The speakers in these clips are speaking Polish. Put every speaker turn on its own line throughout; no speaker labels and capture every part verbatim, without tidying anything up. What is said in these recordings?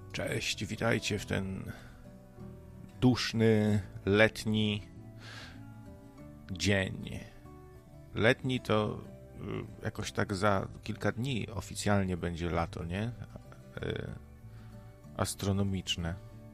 Cześć, witajcie w ten duszny, letni dzień. Letni to jakoś tak za kilka dni oficjalnie będzie lato, nie? Astronomiczne.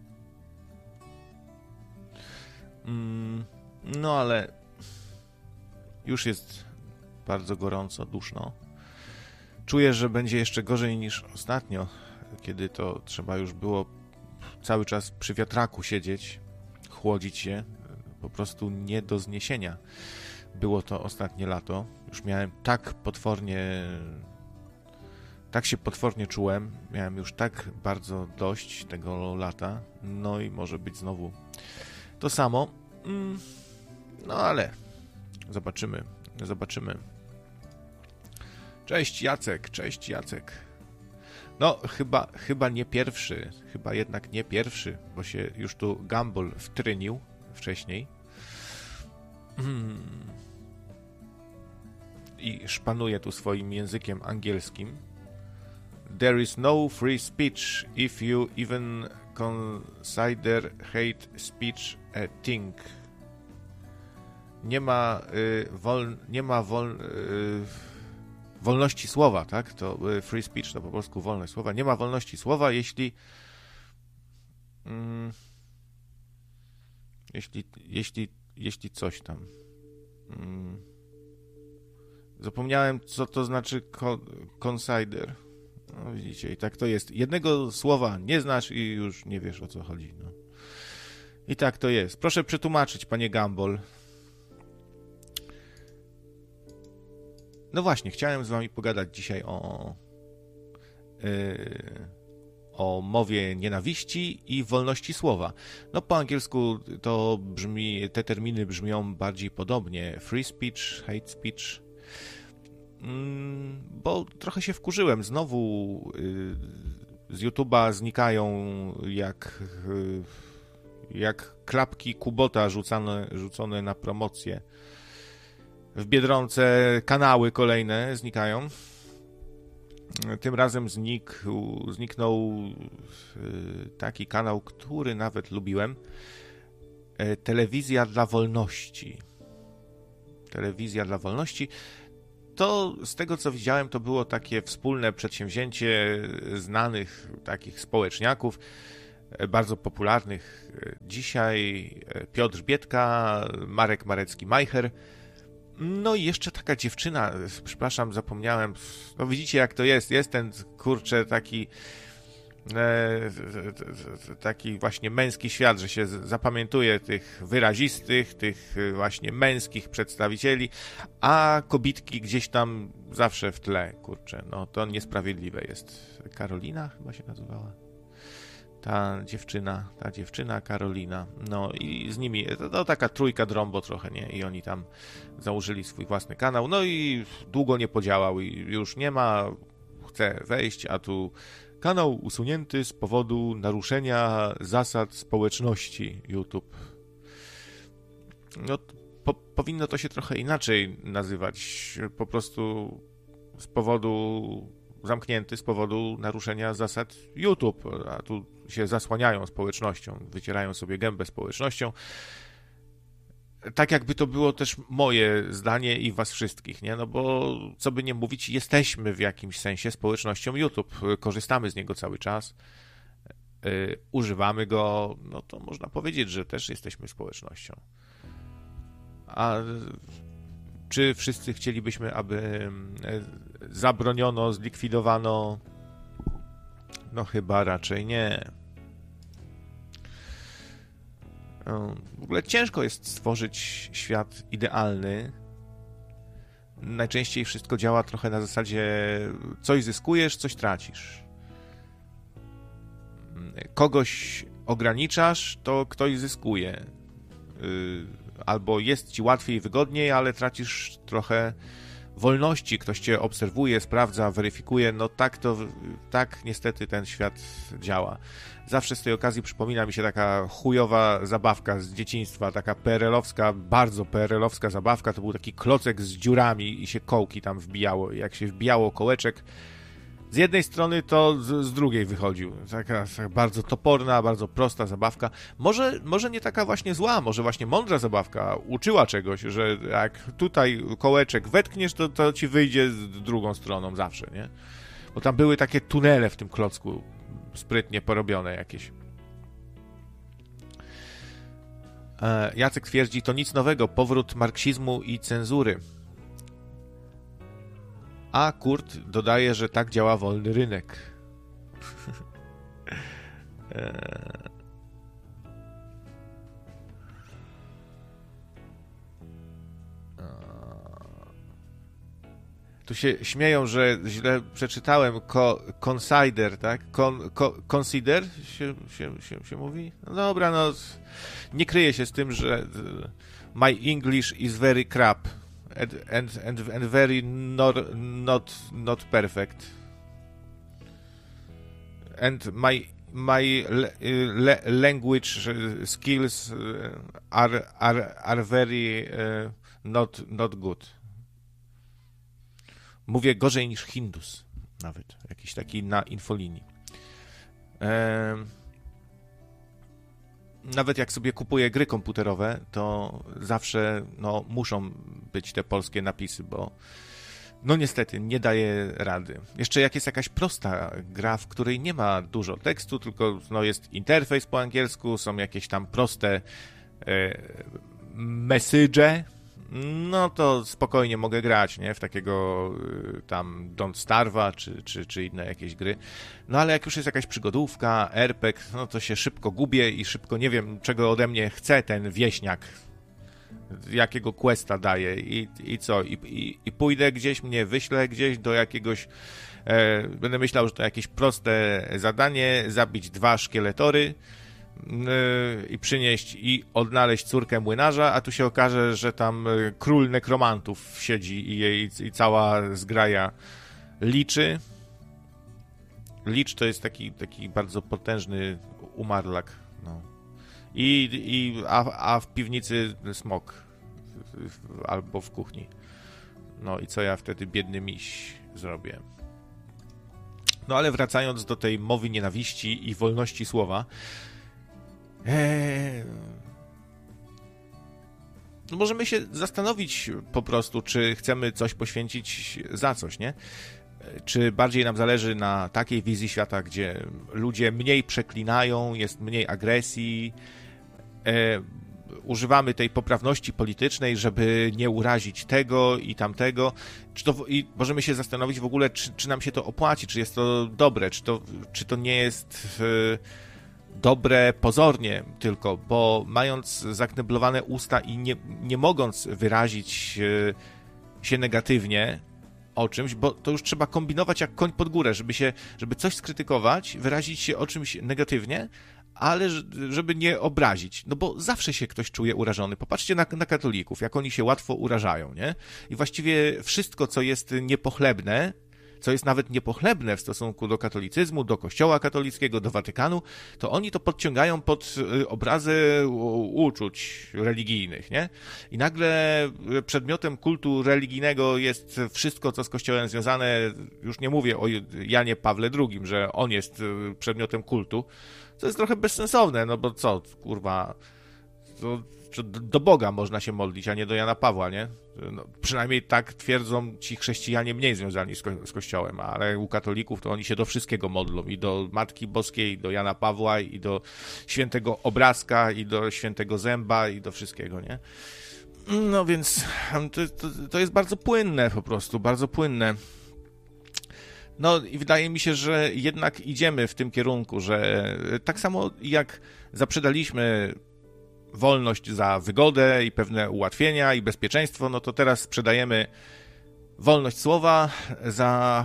No ale już jest bardzo gorąco, duszno. Czuję, że będzie jeszcze gorzej niż ostatnio, kiedy to trzeba już było cały czas przy wiatraku siedzieć, chłodzić się, po prostu nie do zniesienia. Było to ostatnie lato. Już miałem tak potwornie, tak się potwornie czułem, miałem już tak bardzo dość tego lata, no i może być znowu to samo. No ale zobaczymy, zobaczymy. Cześć Jacek, cześć Jacek. No, chyba, chyba nie pierwszy, chyba jednak nie pierwszy, bo się już tu Gumball wtrynił wcześniej. Hmm. I szpanuje tu swoim językiem angielskim. There is no free speech if you even consider hate speech a thing. Nie ma y, wol, nie ma wol, y, wolności słowa, tak? To free speech to po polsku wolność słowa. Nie ma wolności słowa, jeśli mm, jeśli, jeśli jeśli coś tam. Mm, zapomniałem, co to znaczy consider. No widzicie, i tak to jest. Jednego słowa nie znasz i już nie wiesz, o co chodzi. No. I tak to jest. Proszę przetłumaczyć, panie Gumball. No właśnie, chciałem z wami pogadać dzisiaj o yy, o mowie nienawiści i wolności słowa. No po angielsku to brzmi, te terminy brzmią bardziej podobnie. Free speech, hate speech. Yy, bo trochę się wkurzyłem. Znowu yy, z YouTube'a znikają jak yy, jak klapki Kubota rzucane, rzucone na promocję. W Biedronce kanały kolejne znikają. Tym razem znikł, zniknął taki kanał, który nawet lubiłem. Telewizja dla Wolności. Telewizja dla Wolności. To z tego, co widziałem, to było takie wspólne przedsięwzięcie znanych takich społeczniaków, bardzo popularnych dzisiaj. Piotr Biedka, Marek Marecki-Majcher. No i jeszcze taka dziewczyna, przepraszam, zapomniałem, no widzicie jak to jest, jest ten, kurczę, taki e, taki właśnie męski świat, że się zapamiętuje tych wyrazistych, tych właśnie męskich przedstawicieli, a kobitki gdzieś tam zawsze w tle, kurczę, no to niesprawiedliwe jest. Karolina chyba się nazywała. Ta dziewczyna, ta dziewczyna Karolina, no i z nimi, to, to taka trójka drąbo trochę, nie? I oni tam założyli swój własny kanał, no i długo nie podziałał i już nie ma, chce wejść, a tu kanał usunięty z powodu naruszenia zasad społeczności YouTube. No, po, powinno to się trochę inaczej nazywać, po prostu z powodu zamknięty z powodu naruszenia zasad YouTube, a tu się zasłaniają społecznością, wycierają sobie gębę społecznością. Tak jakby to było też moje zdanie i was wszystkich, nie? No bo co by nie mówić, jesteśmy w jakimś sensie społecznością YouTube, korzystamy z niego cały czas, yy, używamy go, no to można powiedzieć, że też jesteśmy społecznością. A czy wszyscy chcielibyśmy, aby zabroniono, zlikwidowano? No chyba raczej nie. W ogóle ciężko jest stworzyć świat idealny. Najczęściej wszystko działa trochę na zasadzie coś zyskujesz, coś tracisz. Kogoś ograniczasz, to ktoś zyskuje. Albo jest ci łatwiej, wygodniej, ale tracisz trochę wolności. Ktoś cię obserwuje, sprawdza, weryfikuje. No tak to, tak niestety ten świat działa. Zawsze z tej okazji przypomina mi się taka chujowa zabawka z dzieciństwa, taka P R L-owska, bardzo P R L-owska zabawka. To był taki klocek z dziurami i się kołki tam wbijało. I jak się wbijało kołeczek z jednej strony to z, z drugiej wychodził. Taka, taka bardzo toporna, bardzo prosta zabawka. Może, może nie taka właśnie zła, może właśnie mądra zabawka. Uczyła czegoś, że jak tutaj kołeczek wetkniesz, to, to ci wyjdzie z drugą stroną zawsze, nie? Bo tam były takie tunele w tym klocku sprytnie porobione jakieś. E, Jacek twierdzi, to nic nowego, powrót marksizmu i cenzury. A Kurt dodaje, że tak działa wolny rynek. e... Tu się śmieją, że źle przeczytałem co, consider, tak? Con, co, consider się, się, się, się mówi? No dobra, no nie kryję się z tym, że my English is very crap and, and, and, and very not, not, not perfect. And my, my le, language skills are, are, are very uh, not, not good. Mówię gorzej niż Hindus, nawet. Jakiś taki na infolinii. Ehm, nawet jak sobie kupuję gry komputerowe, to zawsze no, muszą być te polskie napisy, bo no niestety nie daje rady. Jeszcze jak jest jakaś prosta gra, w której nie ma dużo tekstu, tylko no, jest interfejs po angielsku, są jakieś tam proste e, message, no to spokojnie mogę grać, nie? W takiego y, tam Don't Starve'a czy, czy, czy inne jakieś gry. No ale jak już jest jakaś przygodówka, er pe gie, no to się szybko gubię i szybko nie wiem, czego ode mnie chce ten wieśniak. Jakiego questa daje i, i co? I, i, I pójdę gdzieś, mnie wyślę gdzieś do jakiegoś... E, będę myślał, że to jakieś proste zadanie, zabić dwa szkieletory, i przynieść i odnaleźć córkę młynarza, a tu się okaże, że tam król nekromantów siedzi i jej i cała zgraja liczy. Licz to jest taki, taki bardzo potężny umarlak. No. I, i, a, a w piwnicy smok. Albo w kuchni. No i co ja wtedy, biedny miś, zrobię? No ale wracając do tej mowy nienawiści i wolności słowa, Eee... No możemy się zastanowić po prostu, czy chcemy coś poświęcić za coś, nie? Czy bardziej nam zależy na takiej wizji świata, gdzie ludzie mniej przeklinają, jest mniej agresji, e, używamy tej poprawności politycznej, żeby nie urazić tego i tamtego, czy to, i możemy się zastanowić w ogóle, czy, czy nam się to opłaci, czy jest to dobre, czy to, czy to nie jest... E, dobre pozornie tylko, bo mając zakneblowane usta i nie, nie mogąc wyrazić się negatywnie o czymś, bo to już trzeba kombinować jak koń pod górę, żeby się, żeby coś skrytykować, wyrazić się o czymś negatywnie, ale żeby nie obrazić, no bo zawsze się ktoś czuje urażony. Popatrzcie na, na katolików, jak oni się łatwo urażają, nie? I właściwie wszystko, co jest niepochlebne, co jest nawet niepochlebne w stosunku do katolicyzmu, do Kościoła katolickiego, do Watykanu, to oni to podciągają pod obrazy uczuć religijnych, nie? I nagle przedmiotem kultu religijnego jest wszystko, co z Kościołem związane, już nie mówię o Janie Pawle drugim, że on jest przedmiotem kultu, co jest trochę bezsensowne, no bo co, kurwa, to do Boga można się modlić, a nie do Jana Pawła, nie? No, przynajmniej tak twierdzą ci chrześcijanie mniej związani z, ko- z Kościołem, ale u katolików to oni się do wszystkiego modlą, i do Matki Boskiej, i do Jana Pawła, i do świętego obrazka, i do świętego zęba, i do wszystkiego, nie? No więc to, to, to jest bardzo płynne po prostu, bardzo płynne. No i wydaje mi się, że jednak idziemy w tym kierunku, że tak samo jak zaprzedaliśmy wolność za wygodę i pewne ułatwienia i bezpieczeństwo, no to teraz sprzedajemy wolność słowa za,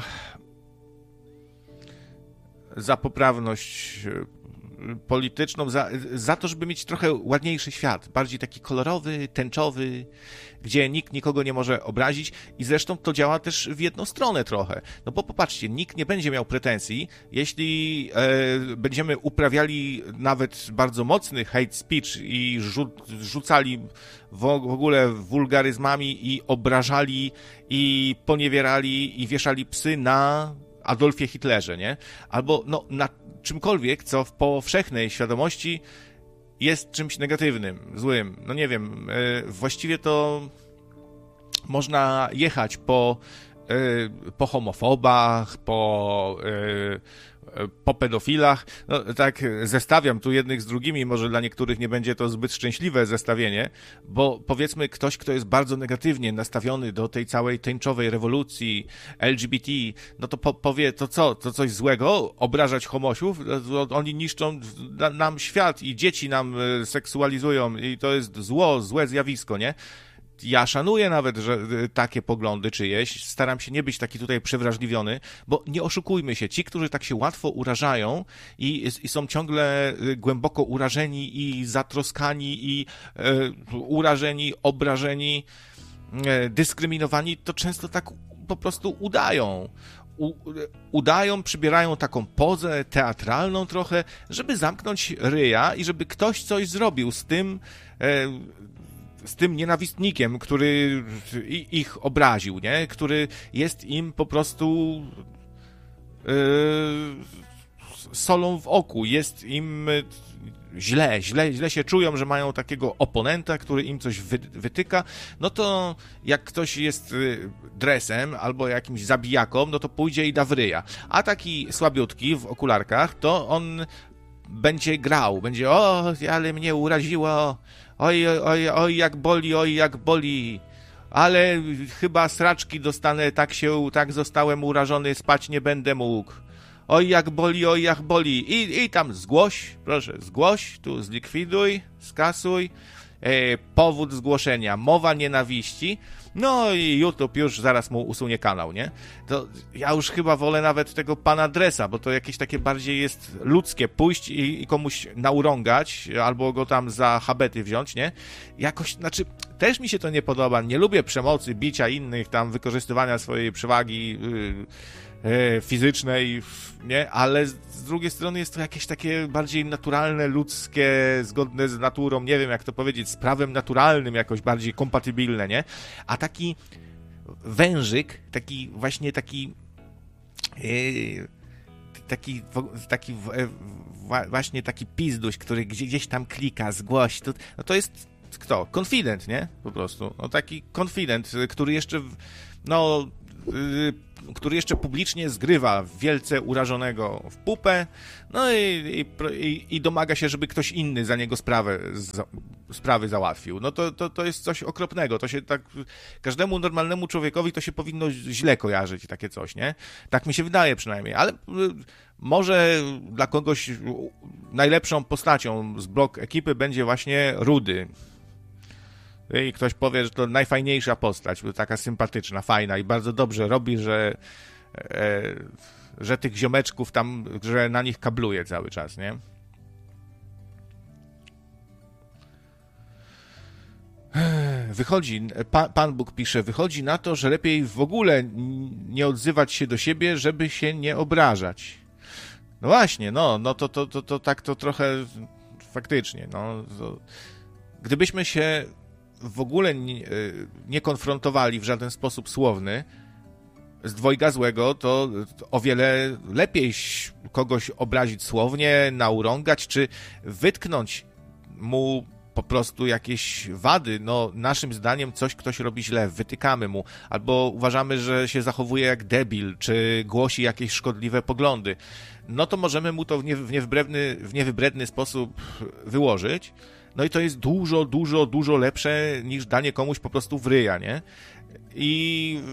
za poprawność polityczną, za, za to, żeby mieć trochę ładniejszy świat, bardziej taki kolorowy, tęczowy, gdzie nikt nikogo nie może obrazić i zresztą to działa też w jedną stronę trochę. No bo popatrzcie, nikt nie będzie miał pretensji, jeśli e, będziemy uprawiali nawet bardzo mocny hate speech i rzu- rzucali w, w ogóle wulgaryzmami i obrażali i poniewierali i wieszali psy na Adolfie Hitlerze, nie? Albo no, na czymkolwiek, co w powszechnej świadomości jest czymś negatywnym, złym. No nie wiem, yy, właściwie to można jechać po, yy, po homofobach, po, yy, po pedofilach. No tak zestawiam tu jednych z drugimi, może dla niektórych nie będzie to zbyt szczęśliwe zestawienie, bo powiedzmy ktoś, kto jest bardzo negatywnie nastawiony do tej całej tęczowej rewolucji L G B T, no to po, powie to co, to coś złego, obrażać homosiów, oni niszczą nam świat i dzieci nam seksualizują i to jest zło, złe zjawisko, nie? Ja szanuję nawet, że takie poglądy czyjeś, staram się nie być taki tutaj przewrażliwiony, bo nie oszukujmy się, ci, którzy tak się łatwo urażają i, i są ciągle głęboko urażeni i zatroskani i e, urażeni, obrażeni, e, dyskryminowani, to często tak po prostu udają. U, udają, przybierają taką pozę teatralną trochę, żeby zamknąć ryja i żeby ktoś coś zrobił z tym e, z tym nienawistnikiem, który ich obraził, nie? Który jest im po prostu yy, solą w oku, jest im źle, źle, źle się czują, że mają takiego oponenta, który im coś wy, wytyka, no to jak ktoś jest dresem albo jakimś zabijaką, no to pójdzie i da w ryja. A taki słabiutki w okularkach, to on będzie grał, będzie o, ale mnie uraziło, oj, oj, oj, jak boli, oj, jak boli, ale chyba sraczki dostanę, tak się, tak zostałem urażony, spać nie będę mógł. Oj, jak boli, oj, jak boli. I, i tam zgłoś, proszę, zgłoś, tu zlikwiduj, skasuj, e, powód zgłoszenia, mowa nienawiści. No i YouTube już zaraz mu usunie kanał, nie? To ja już chyba wolę nawet tego pana Dresa, bo to jakieś takie bardziej jest ludzkie, pójść i, i komuś naurągać, albo go tam za habety wziąć, nie? Jakoś, znaczy, też mi się to nie podoba, nie lubię przemocy, bicia innych, tam wykorzystywania swojej przewagi yy, yy, fizycznej, nie? Ale z drugiej strony jest to jakieś takie bardziej naturalne, ludzkie, zgodne z naturą, nie wiem jak to powiedzieć, z prawem naturalnym jakoś bardziej kompatybilne, nie? A taki wężyk, taki właśnie taki yy, taki, taki właśnie taki pizduś, który gdzieś tam klika, zgłoś, to, no to jest kto? Konfident, nie? Po prostu. No taki konfident, który jeszcze no yy, który jeszcze publicznie zgrywa wielce urażonego w pupę, no i, i, i domaga się, żeby ktoś inny za niego sprawę, za, sprawy załatwił. No to, to, to jest coś okropnego. To się tak, każdemu normalnemu człowiekowi to się powinno źle kojarzyć, takie coś, nie? Tak mi się wydaje przynajmniej, ale może dla kogoś najlepszą postacią z blok ekipy będzie właśnie Rudy. I ktoś powie, że to najfajniejsza postać, taka sympatyczna, fajna i bardzo dobrze robi, że, e, że tych ziomeczków tam, że na nich kabluje cały czas, nie? Wychodzi, pa, Pan Bóg pisze, wychodzi na to, że lepiej w ogóle nie odzywać się do siebie, żeby się nie obrażać. No właśnie, no, no to, to, to, to tak to trochę faktycznie, no. To, gdybyśmy się w ogóle nie, nie konfrontowali w żaden sposób słowny z dwojga złego, to o wiele lepiej kogoś obrazić słownie, naurągać, czy wytknąć mu po prostu jakieś wady. No, naszym zdaniem coś ktoś robi źle, wytykamy mu, albo uważamy, że się zachowuje jak debil, czy głosi jakieś szkodliwe poglądy. No to możemy mu to w, nie, w, niewybredny, w niewybredny sposób wyłożyć. No i to jest dużo, dużo, dużo lepsze niż danie komuś po prostu w ryja, nie? I...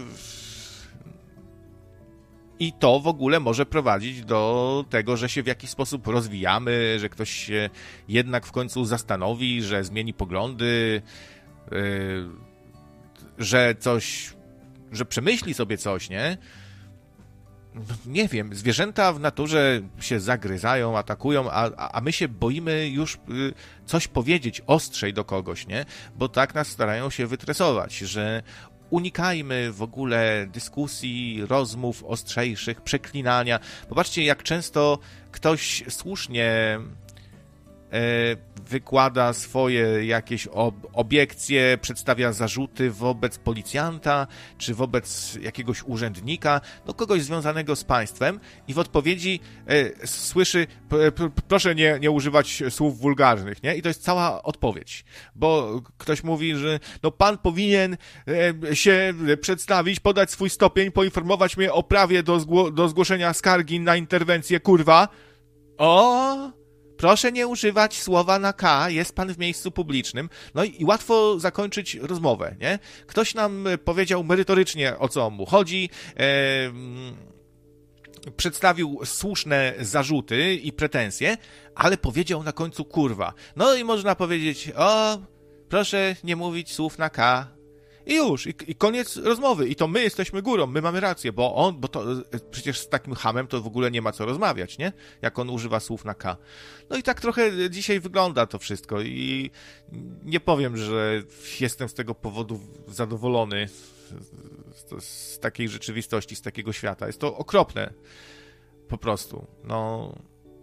I to w ogóle może prowadzić do tego, że się w jakiś sposób rozwijamy, że ktoś się jednak w końcu zastanowi, że zmieni poglądy, yy, że coś, że przemyśli sobie coś, nie? Nie wiem, zwierzęta w naturze się zagryzają, atakują, a, a my się boimy już coś powiedzieć ostrzej do kogoś, nie? Bo tak nas starają się wytresować, że unikajmy w ogóle dyskusji, rozmów ostrzejszych, przeklinania. Popatrzcie, jak często ktoś słusznie wykłada swoje jakieś ob- obiekcje, przedstawia zarzuty wobec policjanta, czy wobec jakiegoś urzędnika, no kogoś związanego z państwem i w odpowiedzi e, słyszy p- p- proszę nie, nie używać słów wulgarnych, nie? I to jest cała odpowiedź, bo ktoś mówi, że no pan powinien e, się przedstawić, podać swój stopień, poinformować mnie o prawie do, zgło- do zgłoszenia skargi na interwencję, kurwa. O, proszę nie używać słowa na K, jest pan w miejscu publicznym. No i, i łatwo zakończyć rozmowę, nie? Ktoś nam powiedział merytorycznie, o co mu chodzi, e, przedstawił słuszne zarzuty i pretensje, ale powiedział na końcu kurwa. No i można powiedzieć, o, proszę nie mówić słów na K. I już, i, i koniec rozmowy. I to my jesteśmy górą, my mamy rację, bo on, bo to przecież z takim chamem to w ogóle nie ma co rozmawiać, nie? Jak on używa słów na K. No i tak trochę dzisiaj wygląda to wszystko i nie powiem, że jestem z tego powodu zadowolony z, z takiej rzeczywistości, z takiego świata. Jest to okropne. Po prostu. No...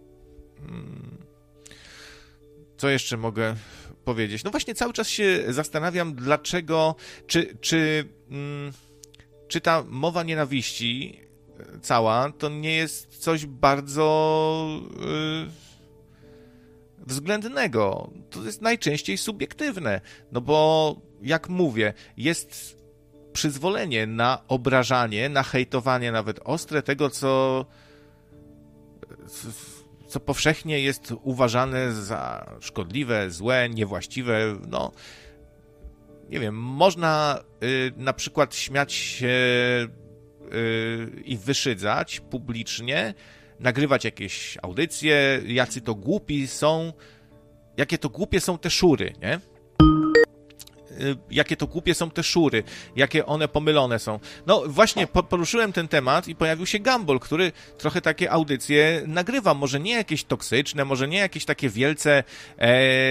Co jeszcze mogę powiedzieć? No właśnie cały czas się zastanawiam, dlaczego, czy, czy, mm, czy ta mowa nienawiści cała to nie jest coś bardzo yy, względnego. To jest najczęściej subiektywne, no bo jak mówię, jest przyzwolenie na obrażanie, na hejtowanie nawet ostre tego, co... co powszechnie jest uważane za szkodliwe, złe, niewłaściwe, no nie wiem, można y, na przykład śmiać się y, i wyszydzać publicznie, nagrywać jakieś audycje, jacy to głupi są, jakie to głupie są te szury, nie? Jakie to głupie są te szury, jakie one pomylone są. No właśnie poruszyłem ten temat i pojawił się Gumball, który trochę takie audycje nagrywa, może nie jakieś toksyczne, może nie jakieś takie wielce e,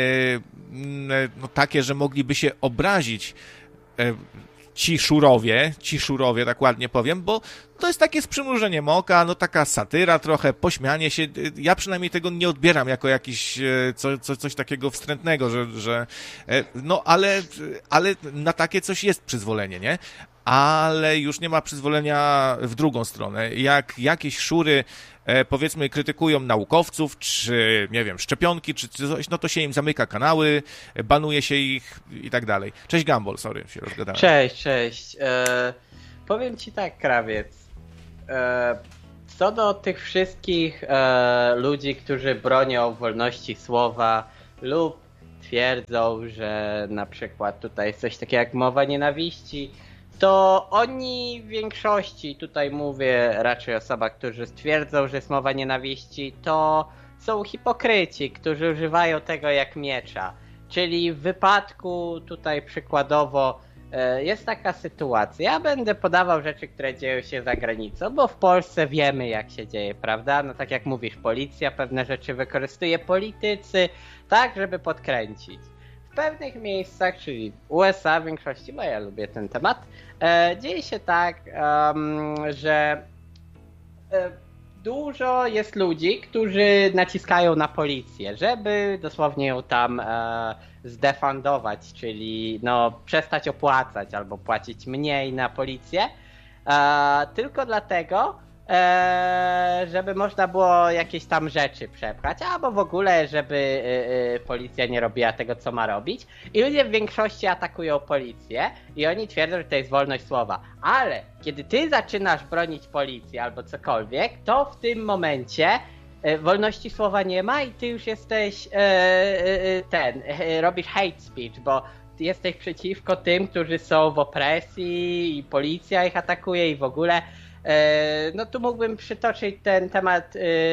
no takie, że mogliby się obrazić e, ci szurowie, ci szurowie, tak ładnie powiem, bo to jest takie z przymrużeniem oka, no taka satyra trochę, pośmianie się. Ja przynajmniej tego nie odbieram jako jakiś co, co, coś takiego wstrętnego, że, że no ale, ale na takie coś jest przyzwolenie, nie? Ale już nie ma przyzwolenia w drugą stronę. Jak jakieś szury powiedzmy krytykują naukowców, czy nie wiem, szczepionki, czy coś, no to się im zamyka kanały, banuje się ich i tak dalej. Cześć Gumball, sorry, się rozgadałem.
Cześć, cześć. E, powiem ci tak, Krawiec. E, co do tych wszystkich e, ludzi, którzy bronią wolności słowa lub twierdzą, że na przykład tutaj jest coś takiego jak mowa nienawiści, to oni w większości, tutaj mówię raczej o osobach, którzy stwierdzą, że jest mowa nienawiści, to są hipokryci, którzy używają tego jak miecza. Czyli w wypadku tutaj przykładowo e, jest taka sytuacja, ja będę podawał rzeczy, które dzieją się za granicą, bo w Polsce wiemy jak się dzieje, prawda? No tak jak mówisz, policja pewne rzeczy wykorzystuje, politycy, tak żeby podkręcić. W pewnych miejscach, czyli w U S A w większości, bo ja lubię ten temat, e, dzieje się tak, um, że e, dużo jest ludzi, którzy naciskają na policję, żeby dosłownie ją tam e, zdefundować, czyli no, przestać opłacać albo płacić mniej na policję, e, tylko dlatego, e, żeby można było jakieś tam rzeczy przepchać, albo w ogóle, żeby e, e, policja nie robiła tego, co ma robić. I ludzie w większości atakują policję i oni twierdzą, że to jest wolność słowa. Ale kiedy ty zaczynasz bronić policji albo cokolwiek, to w tym momencie e, wolności słowa nie ma i ty już jesteś e, e, ten, e, robisz hate speech, bo ty jesteś przeciwko tym, którzy są w opresji i policja ich atakuje i w ogóle. No tu mógłbym przytoczyć ten temat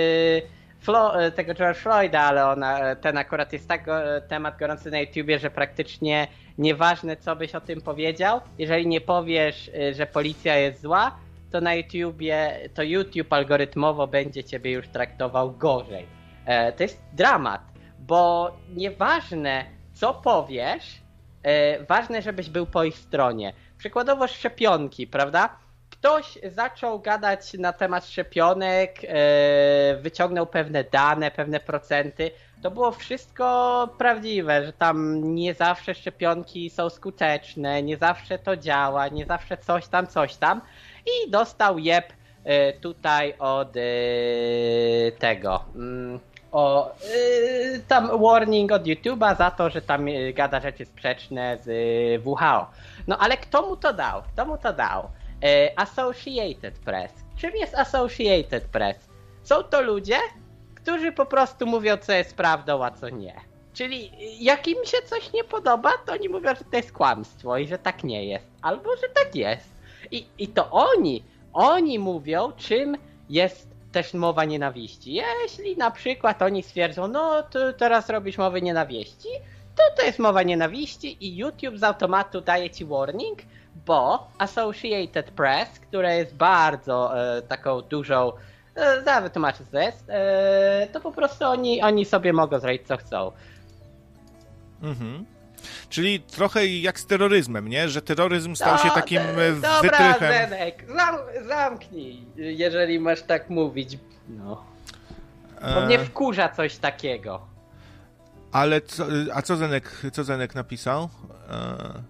Flo- tego George Floyda, ale ona, ten akurat jest tak temat gorący na YouTubie, że praktycznie nieważne co byś o tym powiedział, jeżeli nie powiesz, że policja jest zła, to na YouTubie, to YouTube algorytmowo będzie ciebie już traktował gorzej. To jest dramat, bo nieważne co powiesz, ważne żebyś był po ich stronie. Przykładowo szczepionki, prawda? ktoś zaczął gadać na temat szczepionek, e, wyciągnął pewne dane, pewne procenty, to było wszystko prawdziwe, że tam nie zawsze szczepionki są skuteczne, nie zawsze to działa, nie zawsze coś tam, coś tam. I dostał jeb e, tutaj od e, tego, mm, o, e, tam warning od YouTube'a za to, że tam e, gada rzeczy sprzeczne z e, W H O. No ale kto mu to dał? Kto mu to dał? E, Associated Press. Czym jest Associated Press? Są to ludzie, którzy po prostu mówią, co jest prawdą, a co nie. Czyli jak im się coś nie podoba, to oni mówią, że to jest kłamstwo i że tak nie jest. Albo, że tak jest. I, i to oni, oni mówią, czym jest też mowa nienawiści. Jeśli na przykład oni stwierdzą, no to teraz robisz mowę nienawiści, to to jest mowa nienawiści i YouTube z automatu daje ci warning, bo Associated Press, która jest bardzo e, taką dużą, e, za wytłumaczę co to jest, e, to po prostu oni, oni sobie mogą zrobić co chcą.
Mhm. Czyli trochę jak z terroryzmem, nie? Że terroryzm stał się takim
Dobra,
wytrychem.
Zenek, zam, zamknij, jeżeli masz tak mówić. No. Bo
E...
mnie wkurza coś takiego.
Ale co, a co Zenek, co Zenek napisał? E...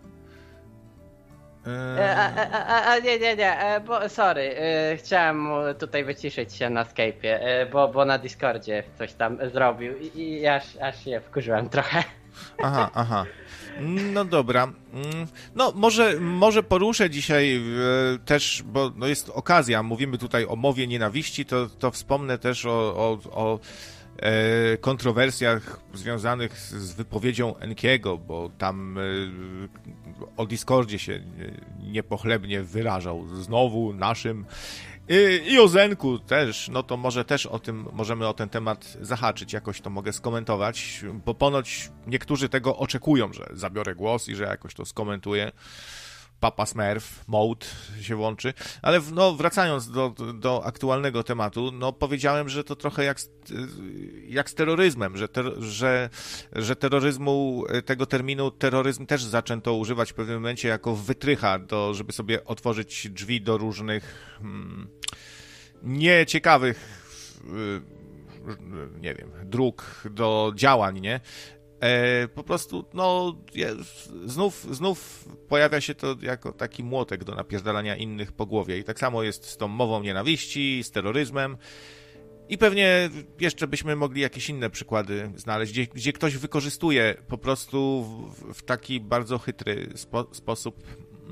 E, a, a, a, a nie, nie, nie, e, bo sorry, e, chciałem tutaj wyciszyć się na Skype'ie, e, bo, bo na Discordzie coś tam zrobił i, i aż, aż się wkurzyłem trochę.
Aha, aha. No dobra. No może, może poruszę dzisiaj e, też, bo no jest okazja, mówimy tutaj o mowie nienawiści, to, to wspomnę też o, o, o e, kontrowersjach związanych z wypowiedzią Enkiego, bo tam e, o Discordzie się niepochlebnie wyrażał znowu naszym i o Zenku też, no to może też o tym, możemy o ten temat zahaczyć, jakoś to mogę skomentować, bo ponoć niektórzy tego oczekują, że zabiorę głos i że jakoś to skomentuję. Papa Smurf, Mode się włączy, ale no, wracając do, do aktualnego tematu, no powiedziałem, że to trochę jak z, jak z terroryzmem, że, ter, że, że terroryzmu, tego terminu terroryzm też zaczęto używać w pewnym momencie jako wytrycha, do, żeby sobie otworzyć drzwi do różnych hmm, nieciekawych, nie wiem, dróg do działań, nie? Po prostu, no, znów, znów pojawia się to jako taki młotek do napierdalania innych po głowie. I tak samo jest z tą mową nienawiści, z terroryzmem. I pewnie jeszcze byśmy mogli jakieś inne przykłady znaleźć, gdzie, gdzie ktoś wykorzystuje po prostu w, w taki bardzo chytry spo, sposób.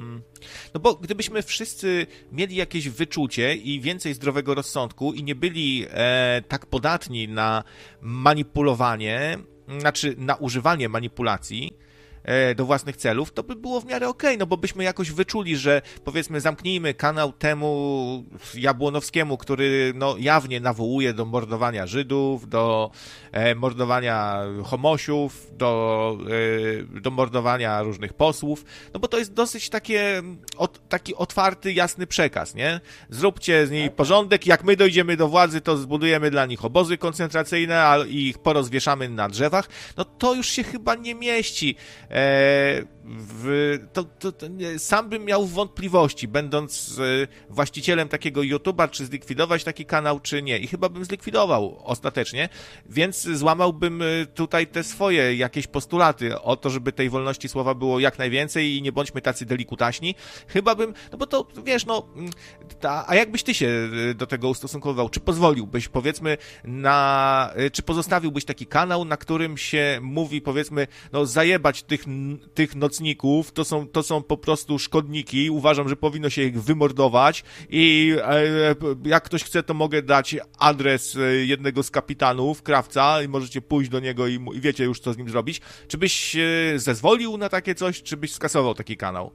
No bo gdybyśmy wszyscy mieli jakieś wyczucie i więcej zdrowego rozsądku i nie byli e, tak podatni na manipulowanie, znaczy na używanie manipulacji e, do własnych celów, to by było w miarę okej, okay, no bo byśmy jakoś wyczuli, że powiedzmy zamknijmy kanał temu Jabłonowskiemu, który no jawnie nawołuje do mordowania Żydów, do e, mordowania homosiów, do, e, do mordowania różnych posłów, no bo to jest dosyć takie, ot, taki otwarty, jasny przekaz, nie? Zróbcie z niej porządek, jak my dojdziemy do władzy, to zbudujemy dla nich obozy koncentracyjne a, i ich porozwieszamy na drzewach, no to już się chyba nie mieści. E, w, to, to, to nie, sam bym miał wątpliwości, będąc e, właścicielem takiego YouTube'a, czy zlikwidować taki kanał, czy nie. I chyba bym zlikwidował ostatecznie, więc złamałbym tutaj te swoje jakieś postulaty o to, żeby tej wolności słowa było jak najwięcej i nie bądźmy tacy delikutaśni. Chyba bym, no bo to, wiesz, no, ta, a jakbyś ty się do tego ustosunkował? Czy pozwoliłbyś, powiedzmy, na, czy pozostawiłbyś taki kanał, na którym się mówi, powiedzmy, no, zajebać tych, tych nocników, to są, to są po prostu szkodniki, uważam, że powinno się ich wymordować i e, jak ktoś chce, to mogę dać adres jednego z kapitanów, krawca i możecie pójść do niego i, i wiecie już, co z nim zrobić. Czy byś e, zezwolił na takie coś, czy byś skasował taki kanał?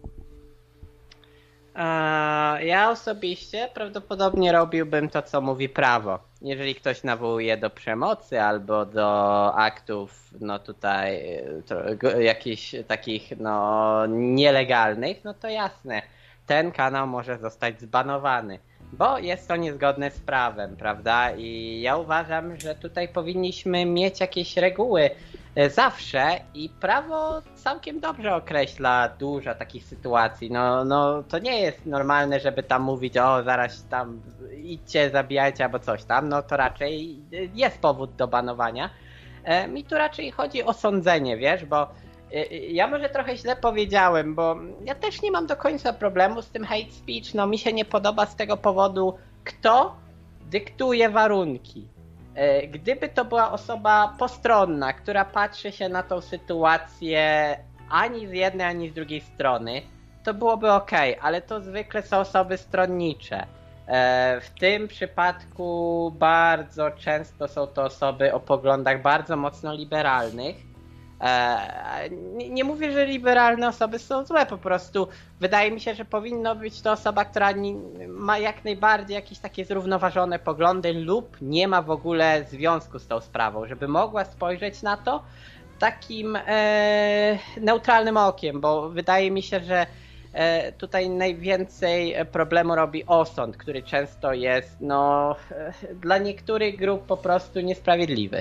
Ja osobiście prawdopodobnie robiłbym to, co mówi prawo. Jeżeli ktoś nawołuje do przemocy albo do aktów, no tutaj to, jakichś takich no nielegalnych, no to jasne, ten kanał może zostać zbanowany, bo jest to niezgodne z prawem, prawda? I ja uważam, że tutaj powinniśmy mieć jakieś reguły zawsze i prawo całkiem dobrze określa dużo takich sytuacji. No, no to nie jest normalne, żeby tam mówić, o zaraz tam idźcie, zabijajcie albo coś tam, no to raczej jest powód do banowania. Mi tu raczej chodzi o sądzenie, wiesz, bo ja może trochę źle powiedziałem, bo ja też nie mam do końca problemu z tym hate speech, no mi się nie podoba z tego powodu, kto dyktuje warunki. Gdyby to była osoba postronna, która patrzy się na tą sytuację ani z jednej, ani z drugiej strony, to byłoby okej, ale to zwykle są osoby stronnicze. W tym przypadku bardzo często są to osoby o poglądach bardzo mocno liberalnych. Nie, nie mówię, że liberalne osoby są złe, po prostu wydaje mi się, że powinno być to osoba, która nie, ma jak najbardziej jakieś takie zrównoważone poglądy lub nie ma w ogóle związku z tą sprawą, żeby mogła spojrzeć na to takim e, neutralnym okiem, bo wydaje mi się, że e, tutaj najwięcej problemu robi osąd, który często jest no, e, dla niektórych grup po prostu niesprawiedliwy.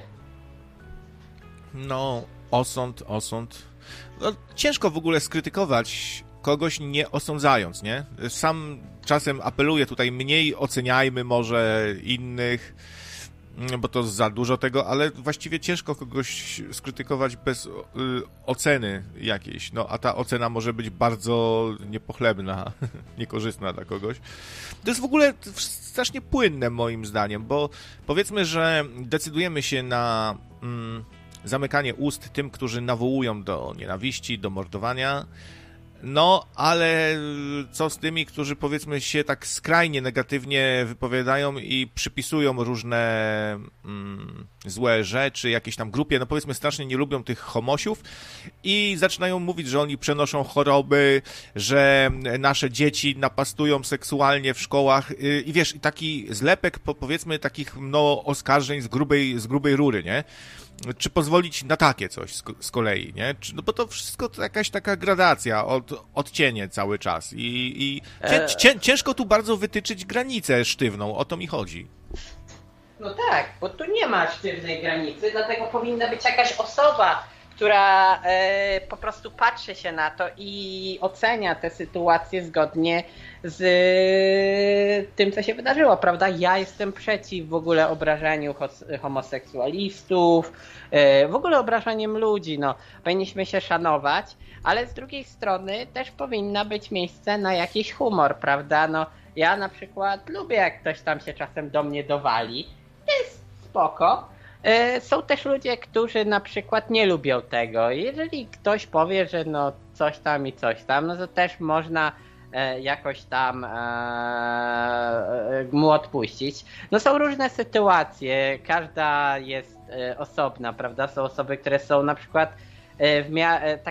No, osąd, osąd. No, ciężko w ogóle skrytykować kogoś nie osądzając, nie? Sam czasem apeluję tutaj, mniej oceniajmy może innych, bo to za dużo tego, ale właściwie ciężko kogoś skrytykować bez y, oceny jakiejś, no a ta ocena może być bardzo niepochlebna, niekorzystna dla kogoś. To jest w ogóle strasznie płynne moim zdaniem, bo powiedzmy, że decydujemy się na mm, zamykanie ust tym, którzy nawołują do nienawiści, do mordowania. No, ale co z tymi, którzy powiedzmy się tak skrajnie negatywnie wypowiadają i przypisują różne mm, złe rzeczy jakiejś tam grupie, no powiedzmy strasznie nie lubią tych homosiów i zaczynają mówić, że oni przenoszą choroby, że nasze dzieci napastują seksualnie w szkołach i wiesz, i taki zlepek po, powiedzmy takich no oskarżeń z grubej, z grubej rury, nie? Czy pozwolić na takie coś z, z kolei, nie? Czy, no bo to wszystko to jakaś taka gradacja, od, odcienie cały czas i, i cię, cię, ciężko tu bardzo wytyczyć granicę sztywną, o to mi chodzi.
No tak, bo tu nie ma sztywnej granicy, dlatego powinna być jakaś osoba, która e, po prostu patrzy się na to i ocenia tę sytuację zgodnie z e, tym, co się wydarzyło, prawda? Ja jestem przeciw w ogóle obrażaniu hos- homoseksualistów, e, w ogóle obrażaniem ludzi, no. Powinniśmy się szanować, ale z drugiej strony też powinna być miejsce na jakiś humor, prawda? No, ja na przykład lubię, jak ktoś tam się czasem do mnie dowali, to jest spoko. Są też ludzie, którzy na przykład nie lubią tego. Jeżeli ktoś powie, że no coś tam i coś tam, no to też można e, jakoś tam e, mu odpuścić. No są różne sytuacje, każda jest e, osobna, prawda? Są osoby, które są na przykład e, w mia- e, tak